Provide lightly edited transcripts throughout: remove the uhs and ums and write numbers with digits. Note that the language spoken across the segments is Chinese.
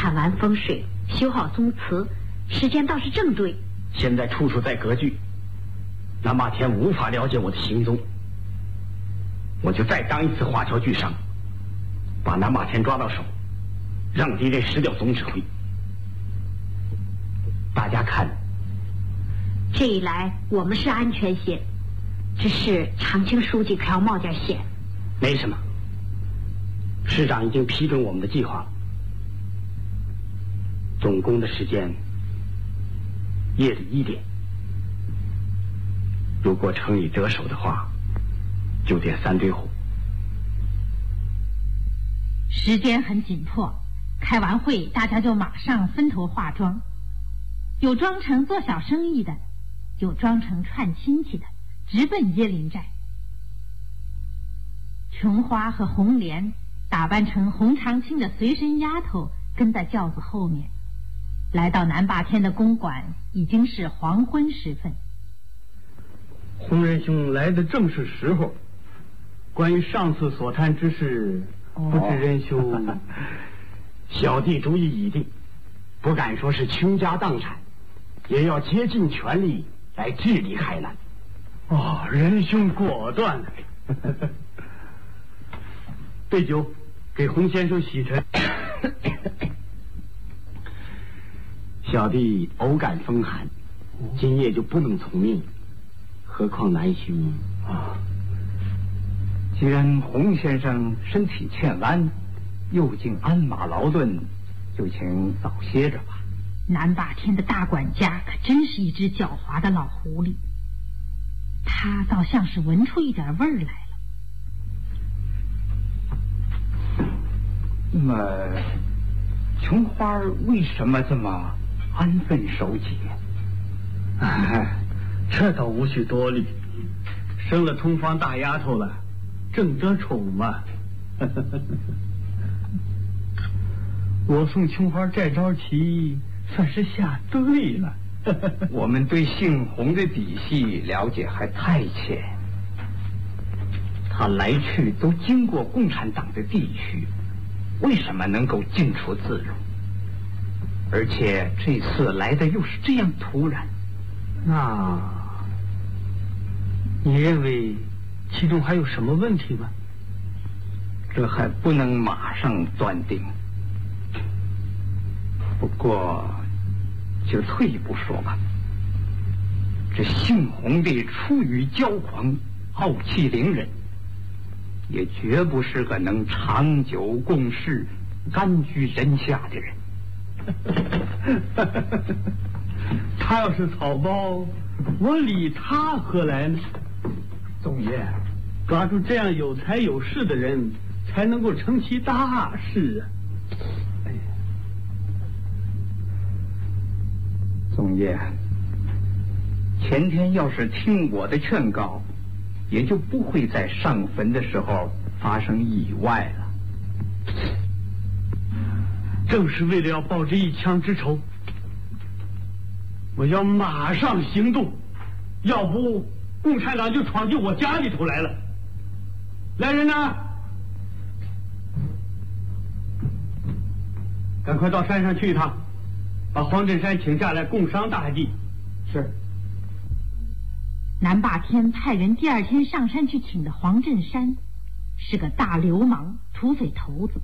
看完风水，修好宗祠，时间倒是正对。 现在处处在割据，南霸天无法了解我的行踪，我就再当一次华侨巨商，把南霸天抓到手，让敌人失掉总指挥。大家看， 这一来我们是安全些，只是长青书记可要冒点险。 没什么，市长已经批准我们的计划了。总攻的时间夜里1点，如果城里得手的话，就点3堆火。 时间很紧迫，开完会大家就马上分头化妆，有装成做小生意的，有装成串亲戚的，直奔椰林寨。琼花和红莲打扮成洪长青的随身丫头，跟在轿子后面。来到南霸天的公馆，已经是黄昏时分。 洪仁兄来的正是时候。关于上次所谈之事，不知仁兄。 小弟主意已定，不敢说是倾家荡产，也要竭尽全力来治理海南。 哦，仁兄果断。备酒，给洪先生洗尘。 小弟偶感风寒，今夜就不能从命，何况南兄啊。既然洪先生身体欠安，又经鞍马劳顿，就请早歇着吧。 南霸天的大管家可真是一只狡猾的老狐狸，他倒像是闻出一点味儿来了。 那么，琼花为什么这么安分守己？ 这倒无需多虑，生了通房大丫头了，正得宠嘛。我送琼花这招棋，算是下对了。 我们对姓洪的底细了解还太浅，他来去都经过共产党的地区，为什么能够进出自如？而且这次来的又是这样突然， 那你认为其中还有什么问题吗？ 这还不能马上断定。不过就退一步说吧，这姓洪的出于骄狂，傲气凌人，也绝不是个能长久共事、安居人下的人。 他要是草包，我理他何来呢？ 总爷， 抓住这样有才有势的人，才能够成其大事啊！哎呀， 总爷，前天要是听我的劝告，也就不会在上坟的时候发生意外了。 正是为了要报这一枪之仇，我要马上行动，要不共产党就闯进我家里头来了。来人呐，赶快到山上去一趟，把黄振山请下来共商大计。 是。 南霸天派人第2天上山去请的黄振山，是个大流氓、土匪头子。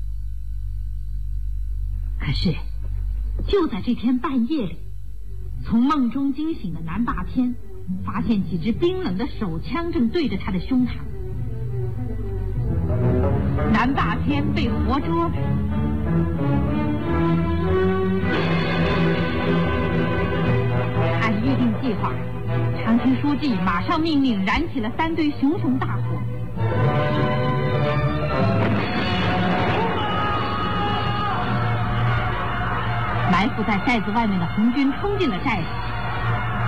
可是，就在这天半夜里，从梦中惊醒的南霸天发现几支冰冷的手枪正对着他的胸膛。南霸天被活捉。按预定计划，长青书记马上命令燃起了3堆熊熊大火。埋伏在寨子外面的红军冲进了寨子，